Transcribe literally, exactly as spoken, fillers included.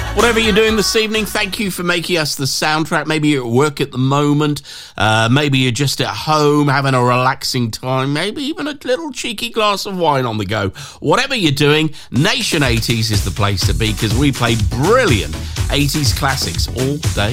Whatever you're doing this evening, thank you for making us the soundtrack. Maybe you're at work at the moment. Uh, maybe you're just at home having a relaxing time. Maybe even a little cheeky glass of wine on the go. Whatever you're doing, Nation eighties is the place to be because we play brilliant eighties classics all day